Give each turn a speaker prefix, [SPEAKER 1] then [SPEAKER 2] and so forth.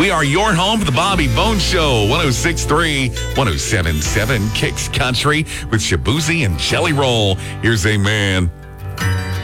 [SPEAKER 1] We are your home for the Bobby Bones Show. 106.3, 107.7 Kicks Country with Shabuzi and Jelly Roll. Here's a man